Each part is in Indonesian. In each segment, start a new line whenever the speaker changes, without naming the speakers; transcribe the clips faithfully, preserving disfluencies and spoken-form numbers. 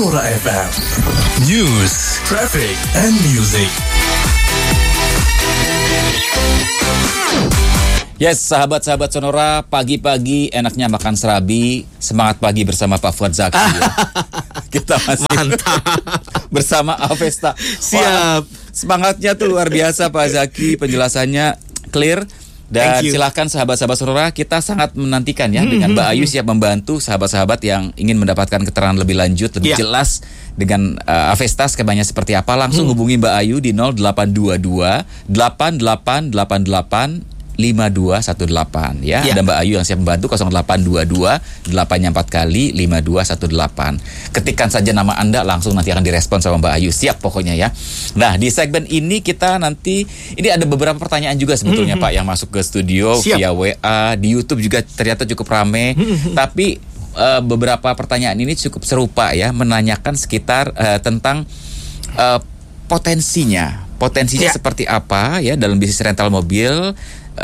Sonora F M. News, traffic, and music.
Yes, sahabat-sahabat Sonora, pagi-pagi enaknya makan serabi. Semangat pagi bersama Pak Fuad Zaki. Ya. Kita masih
Mantap.
bersama Avesta.
Siap.
Wah, semangatnya tuh luar biasa Pak Zaki, penjelasannya clear. Dan silakan sahabat-sahabat Sonora, kita sangat menantikan ya mm-hmm. dengan Mbak Ayu siap membantu sahabat-sahabat yang ingin mendapatkan keterangan lebih lanjut, lebih yeah. jelas dengan uh, Avesta skemanya seperti apa. Langsung mm. hubungi Mbak Ayu di nol delapan dua dua delapan delapan delapan delapan lima dua satu delapan ya. Yeah. Ada Mbak Ayu yang siap membantu nol delapan dua dua delapan empat kali lima dua satu delapan. Ketikkan saja nama Anda, langsung nanti akan direspon sama Mbak Ayu. Siap pokoknya ya. Nah, di segmen ini kita nanti ini ada beberapa pertanyaan juga sebetulnya mm-hmm. Pak yang masuk ke studio siap. Via W A, di YouTube juga ternyata cukup rame. Mm-hmm. Tapi uh, beberapa pertanyaan ini cukup serupa ya, menanyakan sekitar uh, tentang uh, potensinya. Potensinya yeah. seperti apa ya dalam bisnis rental mobil.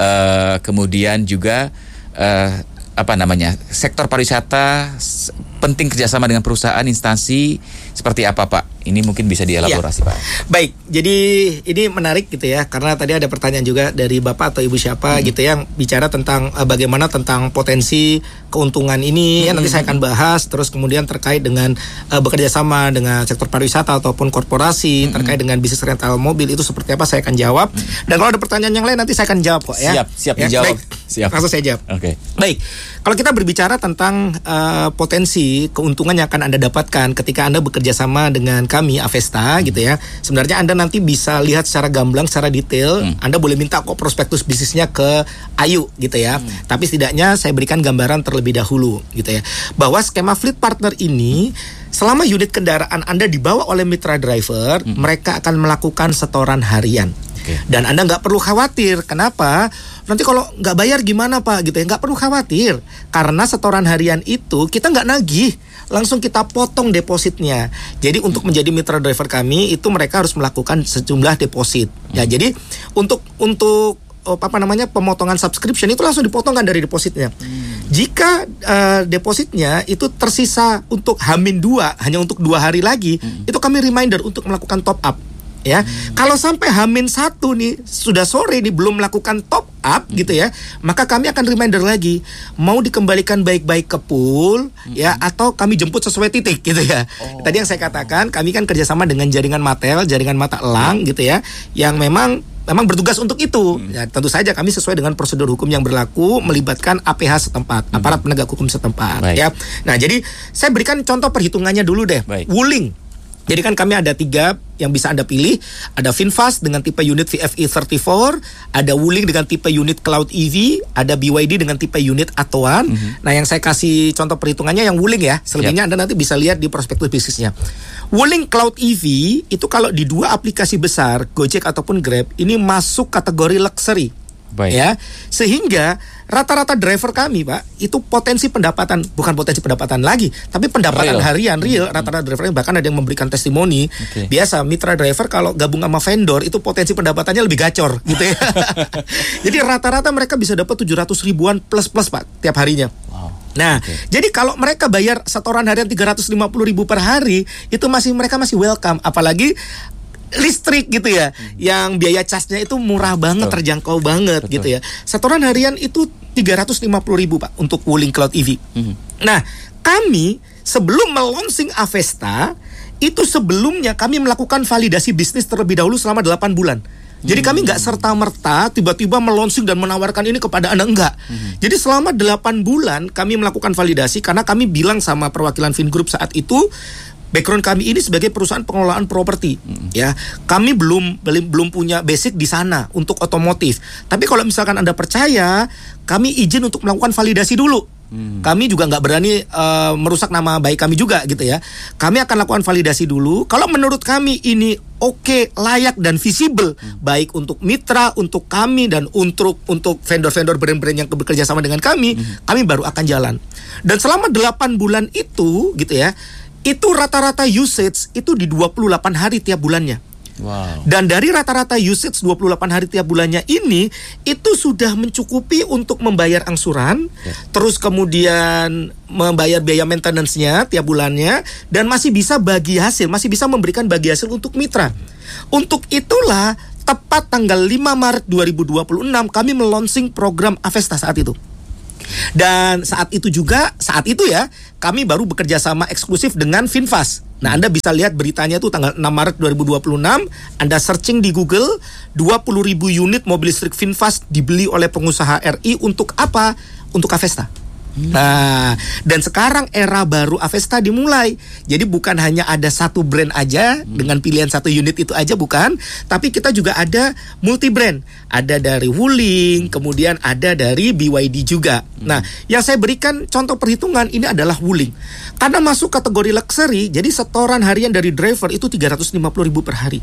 Uh, kemudian juga uh, apa namanya sektor pariwisata s- penting kerjasama dengan perusahaan instansi seperti apa Pak? Ini mungkin bisa dielaborasi ya. Pak.
Baik, jadi ini menarik gitu ya, karena tadi ada pertanyaan juga dari Bapak atau Ibu siapa hmm. gitu yang bicara tentang uh, bagaimana tentang potensi keuntungan ini. Hmm. Ya, nanti saya akan bahas. Terus kemudian terkait dengan uh, bekerja sama dengan sektor pariwisata ataupun korporasi hmm. terkait dengan bisnis rental mobil itu seperti apa, saya akan jawab. Hmm. Dan kalau ada pertanyaan yang lain nanti saya akan jawab kok ya.
Siap, siap
ya,
dijawab.
Baik.
Siap.
Langsung saya jawab.
Oke. Okay.
Baik. Kalau kita berbicara tentang uh, potensi keuntungan yang akan Anda dapatkan ketika Anda bekerja sama dengan kami Avesta hmm. gitu ya. Sebenarnya Anda nanti bisa lihat secara gamblang, secara detail. Hmm. Anda boleh minta kok prospektus bisnisnya ke Ayu gitu ya. Hmm. Tapi setidaknya saya berikan gambaran terlebih dahulu gitu ya. Bahwa skema Fleet Partner ini selama unit kendaraan Anda dibawa oleh mitra driver, hmm. mereka akan melakukan setoran harian. Dan Anda nggak perlu khawatir. Kenapa? Nanti kalau nggak bayar gimana Pak? Gitu ya, nggak perlu khawatir. Karena setoran harian itu kita nggak nagih, langsung kita potong depositnya. Jadi untuk menjadi mitra driver kami itu mereka harus melakukan sejumlah deposit. Ya, jadi untuk untuk apa namanya pemotongan subscription itu langsung dipotongkan dari depositnya. Hmm. Jika uh, depositnya itu tersisa untuk Hamin dua, hanya untuk dua hari lagi, hmm. itu kami reminder untuk melakukan top up. Ya, hmm. kalau sampai Hamin satu nih sudah sore nih belum melakukan top up hmm. gitu ya, maka kami akan reminder lagi mau dikembalikan baik-baik ke pool hmm. ya, atau kami jemput sesuai titik gitu ya. Oh. Tadi yang saya katakan kami kan kerjasama dengan jaringan Matel, jaringan mata elang hmm. gitu ya, yang memang memang bertugas untuk itu. Hmm. Ya, tentu saja kami sesuai dengan prosedur hukum yang berlaku melibatkan A P H setempat, hmm. aparat penegak hukum setempat. Baik. Ya. Nah, jadi saya berikan contoh perhitungannya dulu deh. Baik. Wuling. Jadi kan kami ada tiga yang bisa Anda pilih. Ada VinFast dengan tipe unit V F E tiga puluh empat, ada Wuling dengan tipe unit Cloud E V, ada B Y D dengan tipe unit Atoan. Mm-hmm. Nah, yang saya kasih contoh perhitungannya yang Wuling ya. Selebihnya yep. Anda nanti bisa lihat di prospektus bisnisnya. Wuling Cloud E V itu kalau di dua aplikasi besar, Gojek ataupun Grab, ini masuk kategori luxury. Baik. Ya, sehingga rata-rata driver kami Pak itu potensi pendapatan, bukan potensi pendapatan lagi, tapi pendapatan real. harian real. Hmm. Rata-rata drivernya bahkan ada yang memberikan testimoni. Okay. Biasa mitra driver kalau gabung sama vendor itu potensi pendapatannya lebih gacor gitu ya. Jadi rata-rata mereka bisa dapat tujuh ratus ribuan plus plus Pak tiap harinya. Wow. Nah, okay. jadi kalau mereka bayar setoran harian tiga ratus lima puluh ribu per hari, itu masih mereka masih welcome, apalagi listrik gitu ya, hmm. yang biaya casnya itu murah banget, betul. terjangkau banget. Betul. gitu ya. Setoran harian itu tiga ratus lima puluh ribu Pak untuk Wuling Cloud E V. Hmm. Nah, kami sebelum melaunching Avesta itu sebelumnya kami melakukan validasi bisnis terlebih dahulu selama delapan bulan. Jadi hmm. kami nggak serta-merta tiba-tiba melonsing dan menawarkan ini kepada Anda, enggak. Hmm. Jadi selama delapan bulan kami melakukan validasi karena kami bilang sama perwakilan Vingroup saat itu, background kami ini sebagai perusahaan pengelolaan properti, hmm. ya. Kami belum belum punya basic di sana untuk otomotif. Tapi kalau misalkan Anda percaya, kami izin untuk melakukan validasi dulu. Hmm. Kami juga nggak berani uh, merusak nama baik kami juga gitu ya. Kami akan lakukan validasi dulu. Kalau menurut kami ini oke, okay, layak dan visible, hmm. baik untuk mitra, untuk kami dan untuk untuk vendor-vendor brand-brand yang bekerja sama dengan kami, hmm. kami baru akan jalan. Dan selama delapan bulan itu gitu ya, itu rata-rata usage itu di dua puluh delapan hari tiap bulannya.
Wow.
Dan dari rata-rata usage dua puluh delapan hari tiap bulannya ini, itu sudah mencukupi untuk membayar angsuran, yeah. terus kemudian membayar biaya maintenance-nya tiap bulannya, dan masih bisa bagi hasil, masih bisa memberikan bagi hasil untuk mitra. Untuk itulah tepat tanggal lima Maret dua ribu dua puluh enam kami meluncing program Avesta saat itu. Dan saat itu juga, saat itu ya, kami baru bekerja sama eksklusif dengan Finfast. Nah, Anda bisa lihat beritanya tuh tanggal enam Maret dua ribu dua puluh enam. Anda searching di Google, dua puluh ribu unit mobil listrik Finfast dibeli oleh pengusaha R I untuk apa? Untuk Avesta. Hmm. Nah, dan sekarang era baru Avesta dimulai. Jadi bukan hanya ada satu brand aja hmm. dengan pilihan satu unit itu aja, bukan, tapi kita juga ada multi brand. Ada dari Wuling, kemudian ada dari B Y D juga. Hmm. Nah, yang saya berikan contoh perhitungan ini adalah Wuling. Karena masuk kategori luxury, jadi setoran harian dari driver itu tiga ratus lima puluh ribu per hari.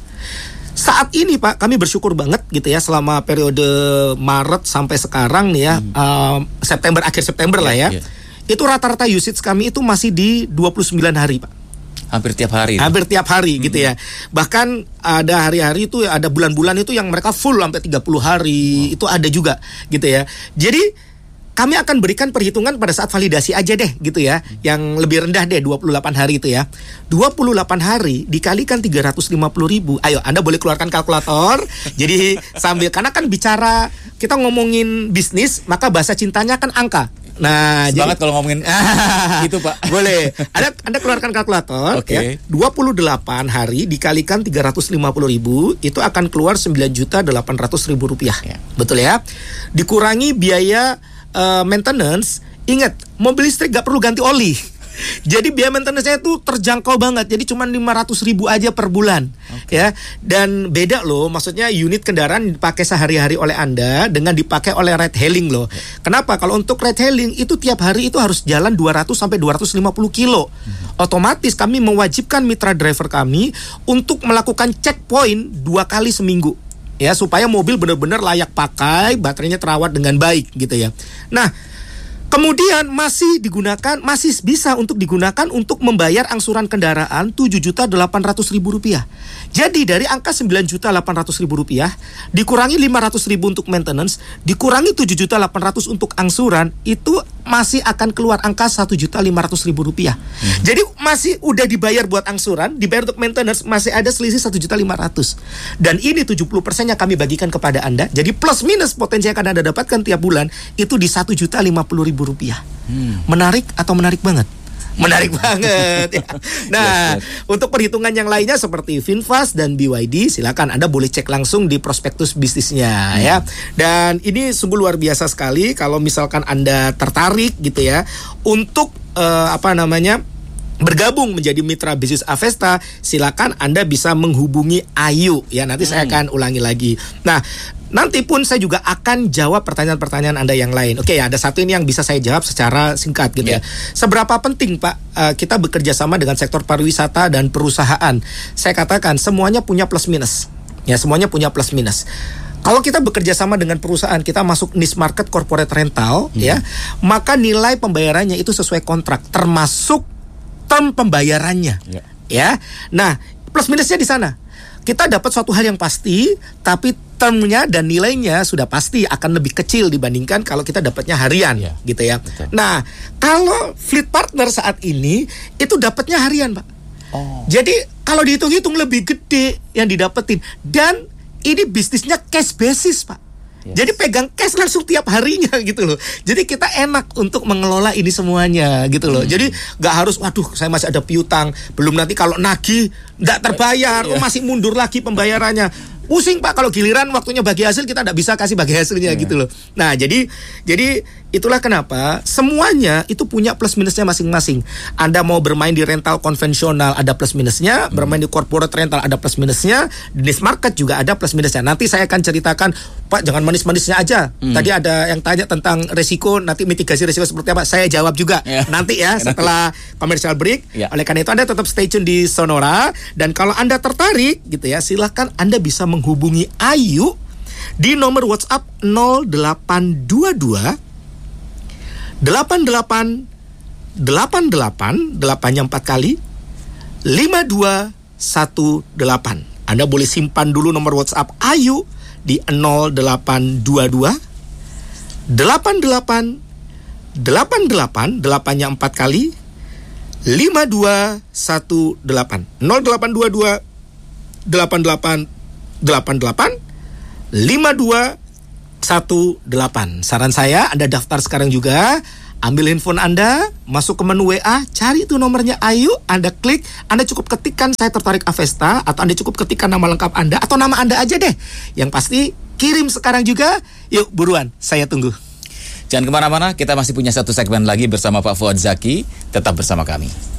Saat ini Pak, kami bersyukur banget gitu ya, selama periode Maret sampai sekarang nih ya, hmm. uh, September, akhir September yeah, lah ya, yeah. itu rata-rata usage kami itu masih di dua puluh sembilan hari Pak.
Hampir tiap hari.
Hampir tiap hari hmm. gitu ya. Bahkan ada hari-hari itu, ada bulan-bulan itu yang mereka full sampai tiga puluh hari, oh. itu ada juga gitu ya. Jadi kami akan berikan perhitungan pada saat validasi aja deh gitu ya. Yang lebih rendah deh, dua puluh delapan hari itu ya. dua puluh delapan hari dikalikan tiga ratus lima puluh ribu. Ayo, Anda boleh keluarkan kalkulator. Jadi sambil, karena kan bicara, kita ngomongin bisnis, maka bahasa cintanya kan angka. Nah,
semangat kalau ngomongin itu Pak.
Boleh. Anda, Anda keluarkan kalkulator.
Oke. Okay.
Ya. dua puluh delapan hari dikalikan tiga ratus lima puluh ribu, itu akan keluar sembilan juta delapan ratus ribu rupiah. Yeah. Betul ya? Dikurangi biaya Uh, maintenance, ingat, mobil listrik gak perlu ganti oli. Jadi biaya maintenance-nya itu terjangkau banget. Jadi cuma lima ratus ribu aja per bulan. Okay. Ya. Dan beda loh, maksudnya unit kendaraan dipakai sehari-hari oleh Anda dengan dipakai oleh ride hailing loh. Okay. Kenapa? Kalau untuk ride hailing itu tiap hari itu harus jalan dua ratus sampai dua ratus lima puluh kilo. Hmm. Otomatis kami mewajibkan mitra driver kami untuk melakukan checkpoint dua kali seminggu. Ya, supaya mobil benar-benar layak pakai, baterainya terawat dengan baik gitu ya. Nah, kemudian masih digunakan, masih bisa untuk digunakan untuk membayar angsuran kendaraan tujuh juta delapan ratus ribu rupiah. Jadi dari angka sembilan juta delapan ratus ribu rupiah dikurangi lima ratus ribu untuk maintenance, dikurangi tujuh juta delapan ratus untuk angsuran, itu masih akan keluar angka satu juta lima ratus ribu rupiah. Hmm. Jadi masih udah dibayar buat angsuran, dibayar untuk maintenance, masih ada selisih satu juta lima ratus. Dan ini tujuh puluh persen yang kami bagikan kepada Anda. Jadi plus minus potensi yang akan Anda dapatkan tiap bulan itu di satu juta lima puluh ribu rupiah. Hmm. Menarik atau menarik banget? Menarik banget ya. Nah, yes, yes. Untuk perhitungan yang lainnya seperti Finfast dan B Y D, silakan Anda boleh cek langsung di prospektus bisnisnya hmm. ya. Dan ini sungguh luar biasa sekali kalau misalkan Anda tertarik gitu ya untuk uh, apa namanya bergabung menjadi mitra bisnis Avesta, silakan Anda bisa menghubungi Ayu ya. Nanti hmm. saya akan ulangi lagi. Nah, nanti pun saya juga akan jawab pertanyaan-pertanyaan Anda yang lain. Oke, ada satu ini yang bisa saya jawab secara singkat gitu yeah. ya. Seberapa penting Pak uh, kita bekerja sama dengan sektor pariwisata dan perusahaan? Saya katakan semuanya punya plus minus. Ya, semuanya punya plus minus. Kalau kita bekerja sama dengan perusahaan, kita masuk niche market corporate rental hmm. ya, maka nilai pembayarannya itu sesuai kontrak, termasuk term pembayarannya. Yeah. Ya. Nah, plus minusnya di sana. Kita dapat suatu hal yang pasti, tapi termnya dan nilainya sudah pasti akan lebih kecil dibandingkan kalau kita dapatnya harian, ya, gitu ya. Betul. Nah, kalau fleet partner saat ini itu dapatnya harian, Pak. Oh. Jadi kalau dihitung-hitung lebih gede yang didapetin, dan ini bisnisnya cash basis, Pak. Yes. Jadi pegang cash langsung tiap harinya gitu loh. Jadi kita enak untuk mengelola ini semuanya gitu loh. Hmm. Jadi gak harus, waduh saya masih ada piutang, belum nanti kalau nagih gak terbayar, oh masih mundur lagi pembayarannya. Pusing Pak, kalau giliran waktunya bagi hasil kita gak bisa kasih bagi hasilnya yeah. gitu loh. Nah jadi jadi itulah kenapa semuanya itu punya plus minusnya masing-masing. Anda mau bermain di rental konvensional ada plus minusnya, hmm. bermain di corporate rental ada plus minusnya, di niche market juga ada plus minusnya. Nanti saya akan ceritakan, Pak jangan manis-manisnya aja. Hmm. Tadi ada yang tanya tentang resiko, nanti mitigasi resiko seperti apa, saya jawab juga yeah. nanti ya setelah commercial break. Yeah. Oleh karena itu Anda tetap stay tune di Sonora, dan kalau Anda tertarik gitu ya, silahkan Anda bisa menghubungi Ayu di nomor WhatsApp nol delapan dua dua delapan delapan delapan delapan, delapannya empat kali, lima dua satu delapan. Anda boleh simpan dulu nomor WhatsApp Ayu di nol delapan dua dua delapan delapan delapan delapan delapannya empat kali lima dua satu delapan nol delapan dua dua delapan delapan delapan delapan lima dua satu delapan. Saran saya Anda daftar sekarang juga. Ambil handphone Anda, masuk ke menu W A, cari tuh nomornya Ayu, Anda klik, Anda cukup ketikkan saya tertarik Avesta, atau Anda cukup ketikkan nama lengkap Anda, atau nama Anda aja deh. Yang pasti kirim sekarang juga. Yuk buruan, saya tunggu.
Jangan kemana-mana, kita masih punya satu segmen lagi bersama Pak Fuad Zaki. Tetap bersama kami.